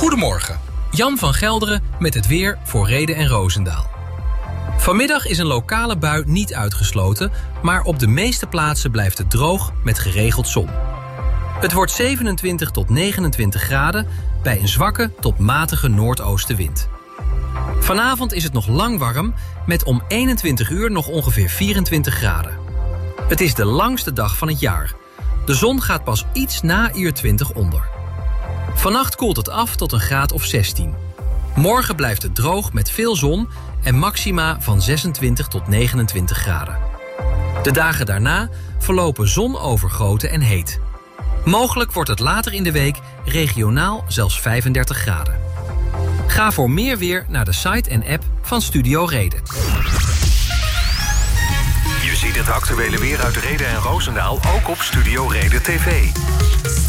Goedemorgen, Jan van Gelderen met het weer voor Rheden en Roosendaal. Vanmiddag is een lokale bui niet uitgesloten, maar op de meeste plaatsen blijft het droog met geregeld zon. Het wordt 27 tot 29 graden bij een zwakke tot matige noordoostenwind. Vanavond is het nog lang warm met om 21 uur nog ongeveer 24 graden. Het is de langste dag van het jaar. De zon gaat pas iets na uur 20 onder. Vannacht koelt het af tot een graad of 16. Morgen blijft het droog met veel zon en maxima van 26 tot 29 graden. De dagen daarna verlopen zonovergoten en heet. Mogelijk wordt het later in de week regionaal zelfs 35 graden. Ga voor meer weer naar de site en app van Studio Reden. Je ziet het actuele weer uit Rheden en Roosendaal ook op Studio Reden TV.